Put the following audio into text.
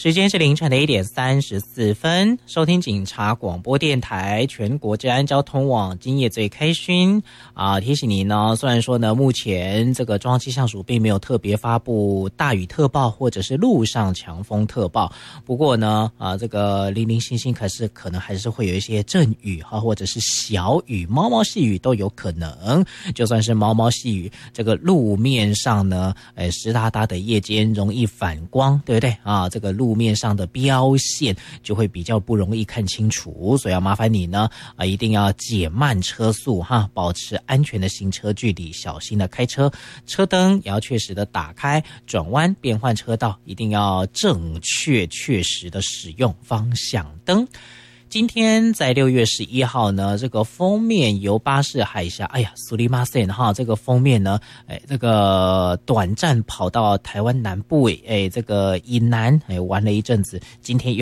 时间是凌晨的1:34，收听警察广播电台全国治安交通网，今夜最开心提醒您呢，虽然说呢，目前这个中央气象署并没有特别发布大雨特报或者是陆上强风特报，不过呢，这个零零星星可能还是会有一些阵雨或者是小雨，毛毛细雨都有可能。就算是毛毛细雨，这个路面上呢，湿哒哒的夜间容易反光，对不对这个路面上的标线就会比较不容易看清楚，所以要麻烦你呢一定要减慢车速保持安全的行车距离，小心的开车，车灯也要确实的打开，转弯变换车道一定要正确确实的使用方向灯。今天在6月11号呢，这个封面由巴士海峡，苏里马塞这个封面呢，这个短暂跑到台湾南部，这个以南玩了一阵子，今天